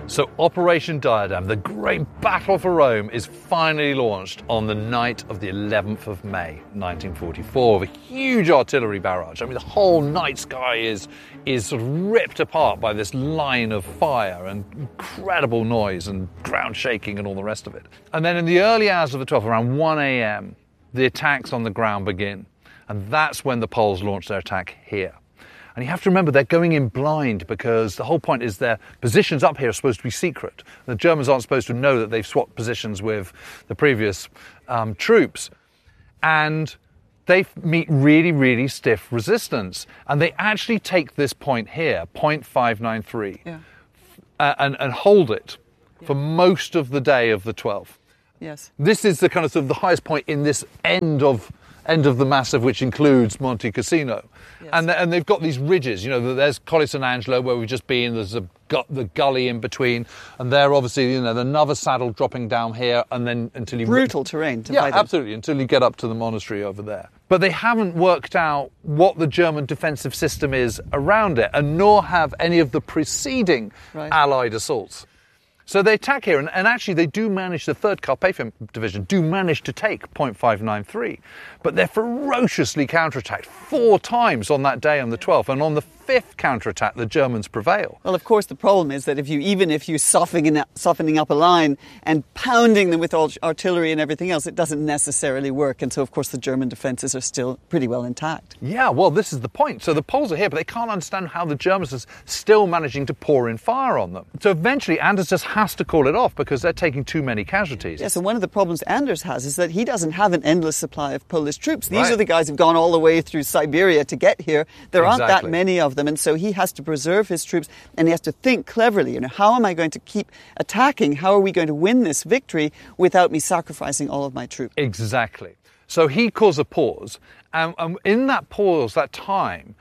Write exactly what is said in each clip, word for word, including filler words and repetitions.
So Operation Diadem, the great battle for Rome, is finally launched on the night of the eleventh of May, nineteen forty-four, with a huge artillery barrage. I mean, the whole night sky is, is sort of ripped apart by this line of fire and incredible noise and ground shaking and all the rest of it. And then in the early hours of the twelfth, around one a.m., the attacks on the ground begin. And that's when the Poles launch their attack here. And you have to remember they're going in blind because the whole point is their positions up here are supposed to be secret. The Germans aren't supposed to know that they've swapped positions with the previous um, troops. And they meet really, really stiff resistance. And they actually take this point here, point five nine three, yeah. uh, and, and hold it yeah. for most of the day of the twelfth. Yes. This is the kind of, sort of the highest point in this end of end of the massif, which includes Monte Cassino. Yes. And, and they've got these ridges, you know, there's Colle San Angelo where we've just been, there's a, got the gully in between, and there obviously, you know, another saddle dropping down here, and then until you... Brutal terrain to Yeah, fight absolutely, until you get up to the monastery over there. But they haven't worked out what the German defensive system is around it, and nor have any of the preceding right. Allied assaults. So they attack here, and, and actually they do manage, the third Carpathian Division do manage to take point five nine three, but they're ferociously counterattacked four times on that day on the twelfth, and on the fifth counterattack the Germans prevail. Well, of course, the problem is that if you, even if you're softening up, softening up a line and pounding them with all artillery and everything else, it doesn't necessarily work, and so of course the German defences are still pretty well intact. Yeah, well, this is the point. So the Poles are here, but they can't understand how the Germans are still managing to pour in fire on them. So eventually Anders just has to call it off because they're taking too many casualties. Yes, and one of the problems Anders has is that he doesn't have an endless supply of Polish troops. These right. are the guys who've gone all the way through Siberia to get here. There exactly. aren't that many of them, and so he has to preserve his troops, and he has to think cleverly, you know, how am I going to keep attacking? How are we going to win this victory without me sacrificing all of my troops? Exactly. So he calls a pause, and, and in that pause, that time,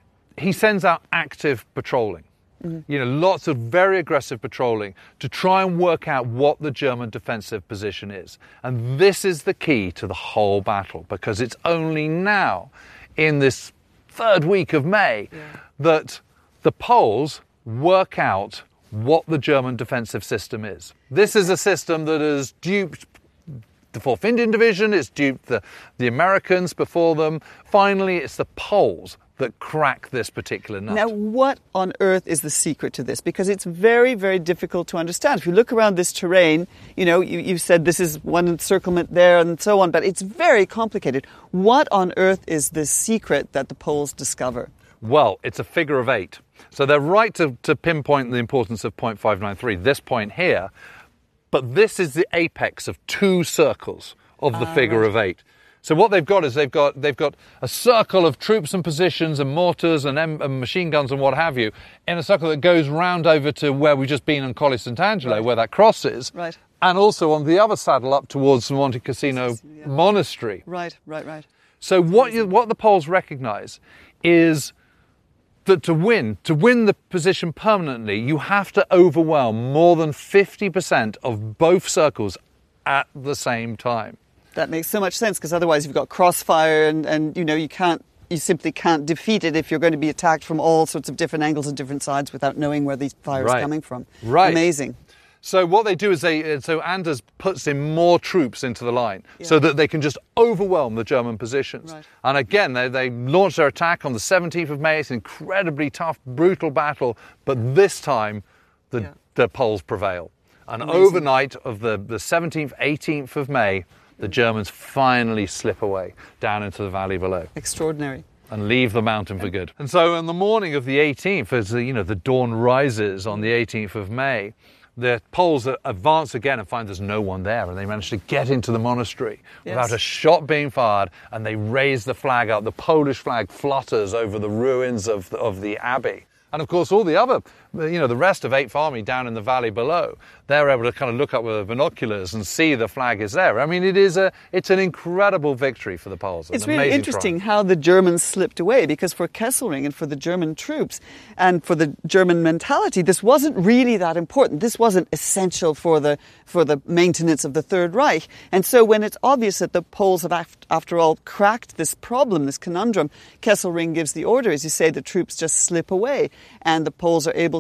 he sends out active patrolling. Mm-hmm. You know, lots of very aggressive patrolling to try and work out what the German defensive position is. And this is the key to the whole battle, because it's only now, in this third week of May, yeah. that the Poles work out what the German defensive system is. This is a system that has duped the fourth Indian Division, it's duped the, the Americans before them. Finally, it's the Poles that crack this particular nut. Now, what on earth is the secret to this? Because it's very, very difficult to understand. If you look around this terrain, you know, you, you've said this is one encirclement there and so on, but it's very complicated. What on earth is the secret that the Poles discover? Well, it's a figure of eight. So they're right to, to pinpoint the importance of point five nine three, this point here, but this is the apex of two circles of the ah, figure right. of eight. So what they've got is they've got they've got a circle of troops and positions and mortars and, em- and machine guns and what have you in a circle that goes round over to where we've just been on Colle Sant'Angelo, right. where that cross is, right. and also on the other saddle up towards the Monte Cassino yeah. monastery. Right, right, right. So what you, what the Poles recognise is that to win, to win the position permanently, you have to overwhelm more than fifty percent of both circles at the same time. That makes so much sense, because otherwise you've got crossfire and, and, you know, you can't, you simply can't defeat it if you're going to be attacked from all sorts of different angles and different sides without knowing where the fire right. is coming from. Right. Amazing. So what they do is they, so Anders puts in more troops into the line yeah. so that they can just overwhelm the German positions. Right. And again, they, they launch their attack on the seventeenth of May. It's an incredibly tough, brutal battle, but this time the, yeah. the Poles prevail. And Amazing. Overnight of the, the seventeenth, eighteenth of May, the Germans finally slip away down into the valley below. Extraordinary. And leave the mountain for good. And so on the morning of the eighteenth, as the, you know, the dawn rises on the eighteenth of May, the Poles advance again and find there's no one there, and they manage to get into the monastery yes. without a shot being fired, and they raise the flag up. The Polish flag flutters over the ruins of the, of the abbey. And of course, all the other, you know, the rest of eighth Army down in the valley below, they're able to kind of look up with their binoculars and see the flag is there. I mean, it is a, it's an incredible victory for the Poles. It's really interesting triumph. How the Germans slipped away, because for Kesselring and for the German troops and for the German mentality, this wasn't really that important. This wasn't essential for the for the maintenance of the Third Reich. And so when it's obvious that the Poles have, after all, cracked this problem, this conundrum, Kesselring gives the order, as you say, the troops just slip away, and the Poles are able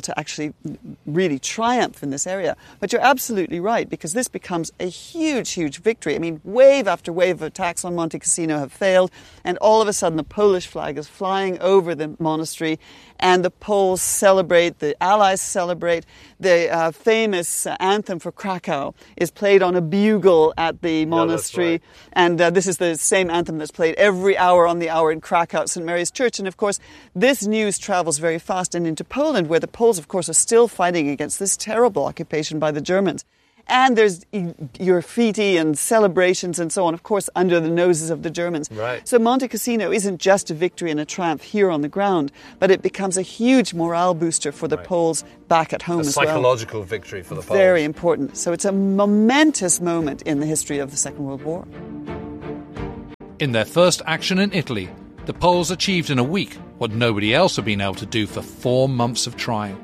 to actually really triumph in this area. But you're absolutely right, because this becomes a huge, huge victory. I mean, wave after wave of attacks on Monte Cassino have failed, and all of a sudden the Polish flag is flying over the monastery, and the Poles celebrate, the Allies celebrate. The uh, famous uh, anthem for Krakow is played on a bugle at the monastery, yeah, right. and uh, this is the same anthem that's played every hour on the hour in Krakow at Saint Mary's Church. And of course, this news travels very fast and into Poland, where the Poles, of course, are still fighting against this terrible occupation by the Germans. And there's graffiti and celebrations and so on, of course, under the noses of the Germans. Right. So Monte Cassino isn't just a victory and a triumph here on the ground, but it becomes a huge morale booster for the right. Poles back at home a as well. psychological victory for the Poles. Very important. So it's a momentous moment in the history of the Second World War. In their first action in Italy, the Poles achieved in a week what nobody else had been able to do for four months of trying.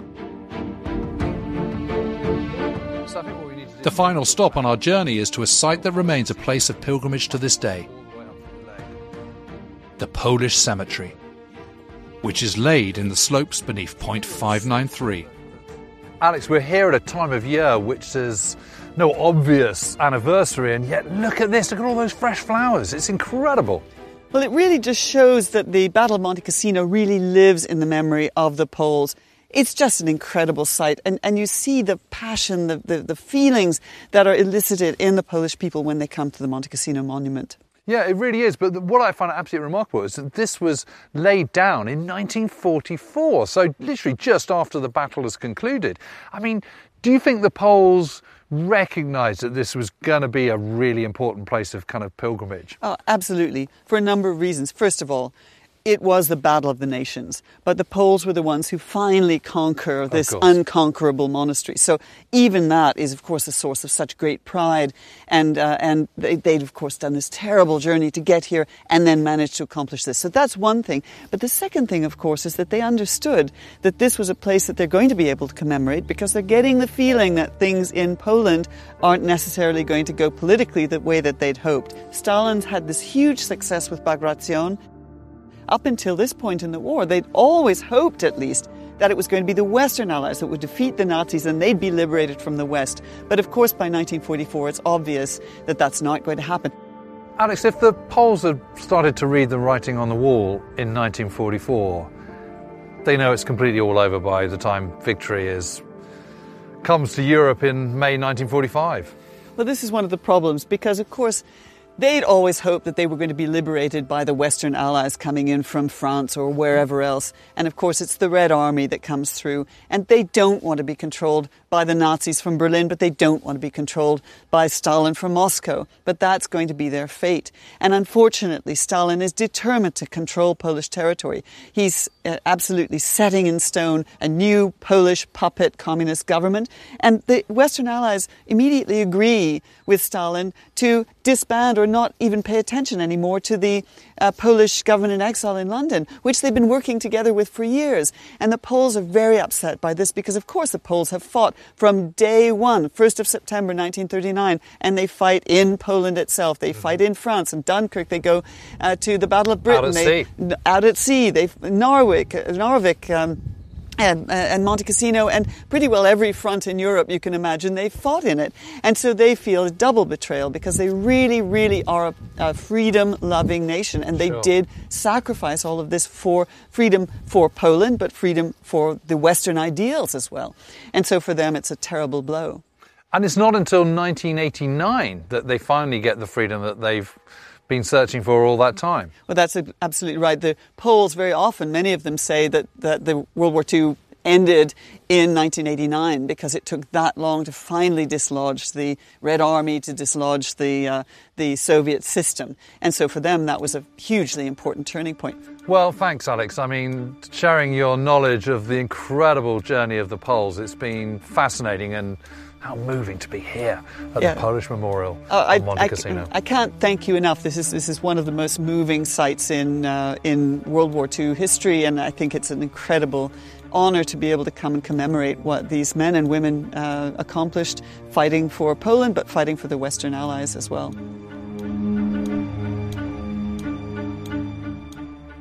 The final stop on our journey is to a site that remains a place of pilgrimage to this day. The Polish Cemetery, which is laid in the slopes beneath Point five nine three. Alex, we're here at a time of year which is no obvious anniversary, and yet look at this, look at all those fresh flowers. It's incredible. Well, it really just shows that the Battle of Monte Cassino really lives in the memory of the Poles. It's just an incredible sight, and, and you see the passion, the, the, the feelings that are elicited in the Polish people when they come to the Monte Cassino monument. Yeah, it really is. But what I find absolutely remarkable is that this was laid down in nineteen forty-four, so literally just after the battle has concluded. I mean, do you think the Poles recognised that this was going to be a really important place of kind of pilgrimage? Oh, absolutely, for a number of reasons. First of all, it was the battle of the nations, but the Poles were the ones who finally conquer this unconquerable monastery. So even that is, of course, a source of such great pride. And uh, and they, they'd, of course, done this terrible journey to get here and then managed to accomplish this. So that's one thing. But the second thing, of course, is that they understood that this was a place that they're going to be able to commemorate, because they're getting the feeling that things in Poland aren't necessarily going to go politically the way that they'd hoped. Stalin's had this huge success with Bagration. Up until this point in the war, they'd always hoped, at least, that it was going to be the Western Allies that would defeat the Nazis and they'd be liberated from the West. But of course, by nineteen forty-four, it's obvious that that's not going to happen. Alex, if the Poles had started to read the writing on the wall in nineteen forty-four, they know it's completely all over by the time victory is comes to Europe in May nineteen forty-five. Well, this is one of the problems, because, of course, they'd always hoped that they were going to be liberated by the Western Allies coming in from France or wherever else. And of course, it's the Red Army that comes through. And they don't want to be controlled by the Nazis from Berlin, but they don't want to be controlled by Stalin from Moscow. But that's going to be their fate. And unfortunately, Stalin is determined to control Polish territory. He's uh, absolutely setting in stone a new Polish puppet communist government. And the Western Allies immediately agree with Stalin to disband or not even pay attention anymore to the uh, Polish government in exile in London, which they've been working together with for years. And the Poles are very upset by this, because, of course, the Poles have fought from day one, first of September nineteen thirty-nine, and they fight in Poland itself. They mm-hmm. fight in France. In Dunkirk, they go uh, to the Battle of Britain. Out at they, sea. Out at sea. They, Norwich, Norwich, um, And, and Monte Cassino, and pretty well every front in Europe you can imagine, they fought in it. And so they feel a double betrayal, because they really, really are a, a freedom-loving nation, and they Sure. did sacrifice all of this for freedom for Poland, but freedom for the Western ideals as well. And so for them, it's a terrible blow. And it's not until nineteen eighty-nine that they finally get the freedom that they've been searching for all that time. Well, that's absolutely right. The Poles, very often, many of them say that, that the World War Two ended in nineteen eighty-nine because it took that long to finally dislodge the Red Army, to dislodge the uh, the Soviet system. And so for them, that was a hugely important turning point. Well, thanks, Alex. I mean, sharing your knowledge of the incredible journey of the Poles, it's been fascinating, and how moving to be here at Yeah. the Polish Memorial Oh, I, on Monte I, Cassino. I can't thank you enough. This is this is one of the most moving sites in uh, in World War Two history, and I think it's an incredible honour to be able to come and commemorate what these men and women uh, accomplished, fighting for Poland, but fighting for the Western Allies as well.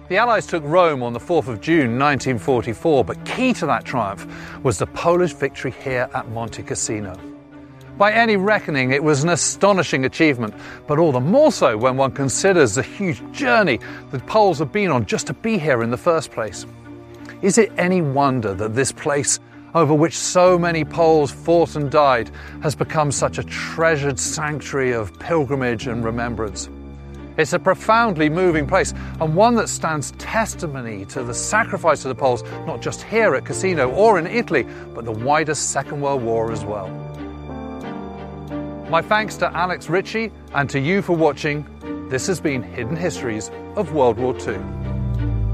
The Allies took Rome on the fourth of June nineteen forty-four, but key to that triumph was the Polish victory here at Monte Cassino. By any reckoning, it was an astonishing achievement, but all the more so when one considers the huge journey the Poles have been on just to be here in the first place. Is it any wonder that this place, over which so many Poles fought and died, has become such a treasured sanctuary of pilgrimage and remembrance? It's a profoundly moving place, and one that stands testimony to the sacrifice of the Poles, not just here at Cassino or in Italy, but the wider Second World War as well. My thanks to Alex Ritchie and to you for watching. This has been Hidden Histories of World War Two.